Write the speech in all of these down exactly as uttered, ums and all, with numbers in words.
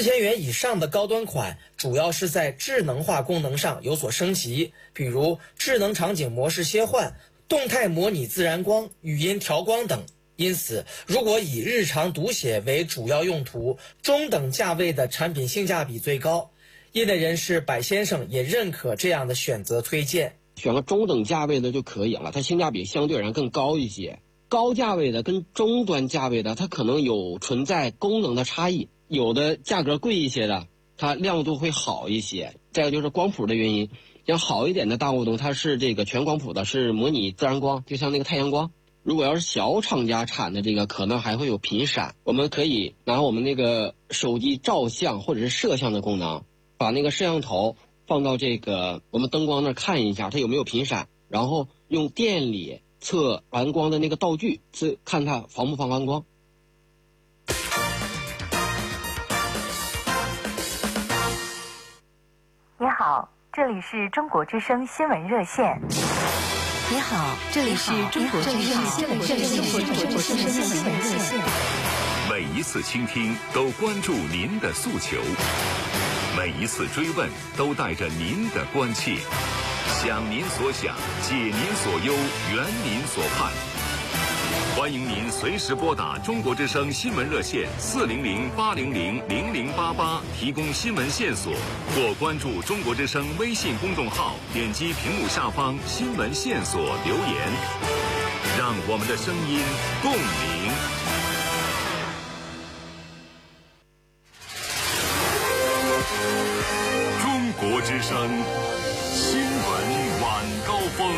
四千元以上的高端款主要是在智能化功能上有所升级，比如智能场景模式切换、动态模拟自然光、语音调光等。因此，如果以日常读写为主要用途，中等价位的产品性价比最高。业内人士柏先生也认可这样的选择推荐， 选个中等价位的就可以了，它性价比相对而言更高一些。高价位的跟中端价位的，它可能有存在功能的差异，有的价格贵一些的，它亮度会好一些。再有就是光谱的原因，像好一点的大雾灯，它是这个全光谱的，是模拟自然光，就像那个太阳光。如果要是小厂家产的这个，可能还会有频闪。我们可以拿我们那个手机照相或者是摄像的功能，把那个摄像头放到这个我们灯光那儿看一下，它有没有频闪，然后用电里测完光的那个道具，是看它防不防完光。 你好，这里是中国之声新闻热线。 你好，这里是中国之声新闻热线。 每一次倾听都关注您的诉求，每一次追问都带着您的关切。想您所想，解您所忧，圆您所盼。欢迎您随时拨打中国之声新闻热线四零零八零零零零八八提供新闻线索，或关注中国之声微信公众号，点击屏幕下方新闻线索留言，让我们的声音共鸣。中国之声新闻晚高峰。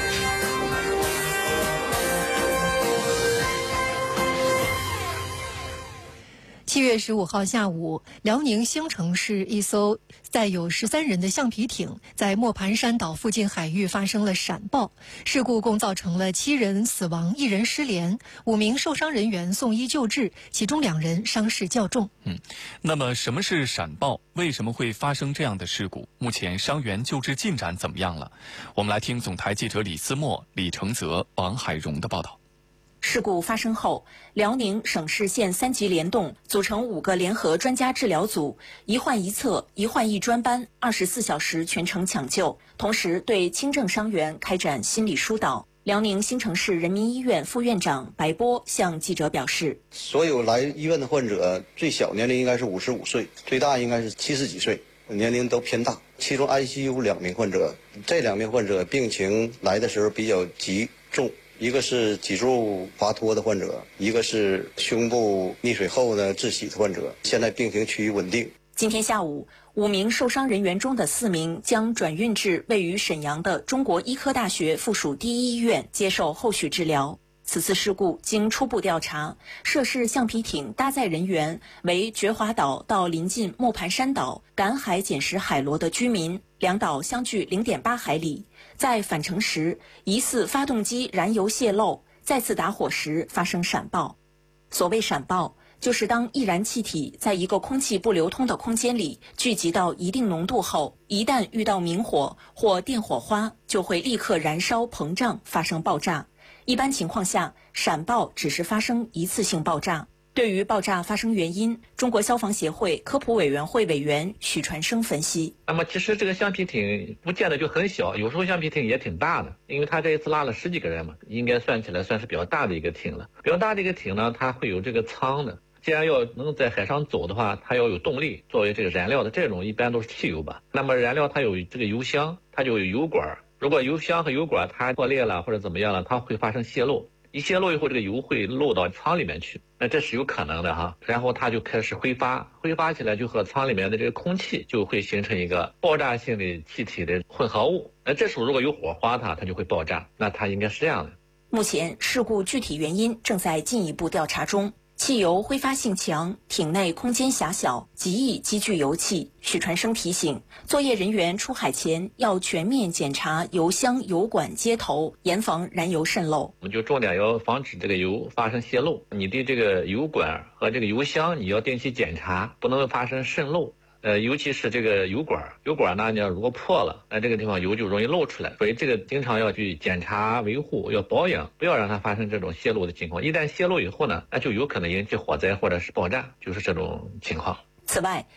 七月十五号下午，辽宁兴城市一艘载有十三人的橡皮艇在磨盘山岛附近海域发生了闪爆，事故共造成了七人死亡、一人失联，五名受伤人员送医救治，其中两人伤势较重。 嗯，那么什么是闪爆？为什么会发生这样的事故？目前伤员救治进展怎么样了？我们来听总台记者李思墨、李承泽、王海荣的报道。 事故发生后，辽宁省市县三级联动组成五个联合专家治疗组，一患一测、一患一专班，二十四小时全程抢救，同时对轻症伤员开展心理疏导。辽宁兴城市人民医院副院长白波向记者表示， 所有来医院的患者最小年龄应该是五十五岁，最大应该是七十几岁，年龄都偏大。其中 I C U 两名患者，这两名患者病情来的时候比较急重，一个是脊柱滑脱的患者，一个是胸部溺水后呢窒息的患者，现在病情趋于稳定。 今天下午，五名受伤人员中的四名将转运至位于沈阳的中国医科大学附属第一医院接受后续治疗。此次事故经初步调查，涉事橡皮艇搭载人员为觉华岛到临近磨盘山岛赶海捡拾海螺的居民，两岛相距 零点八海里。在返程时，疑似发动机燃油泄漏，再次打火时发生闪爆。所谓闪爆，就是当易燃气体在一个空气不流通的空间里聚集到一定浓度后，一旦遇到明火或电火花，就会立刻燃烧膨胀，发生爆炸。一般情况下，闪爆只是发生一次性爆炸。对于爆炸发生原因，中国消防协会科普委员会委员许传生分析： 那么其实这个橡皮艇不见得就很小，有时候橡皮艇也挺大的，因为它这一次拉了十几个人嘛，应该算起来算是比较大的一个艇了。比较大的一个艇呢，它会有这个舱的。既然要能在海上走的话，它要有动力，作为这个燃料的这种一般都是汽油吧。那么燃料它有这个油箱，它就有油管，如果油箱和油管它破裂了或者怎么样了，它会发生泄漏。一泄漏以后，这个油会漏到舱里面去，那这是有可能的哈。然后它就开始挥发，挥发起来就和舱里面的这个空气就会形成一个爆炸性的气体的混合物。那这时候如果有火花它，它就会爆炸。那它应该是这样的。 目前事故具体原因正在进一步调查中。汽油挥发性强，艇内空间狭小，极易积聚油气。许传生提醒，作业人员出海前要全面检查油箱、油管接头，严防燃油渗漏。 我们就重点要防止这个油发生泄漏。你的这个油管和这个油箱，你要定期检查，不能发生渗漏。呃，尤其是这个油管，油管呢，你要如果破了，那这个地方油就容易漏出来，所以这个经常要去检查维护，要保养，不要让它发生这种泄漏的情况。一旦泄漏以后呢，那就有可能引起火灾或者是爆炸，就是这种情况。 此外，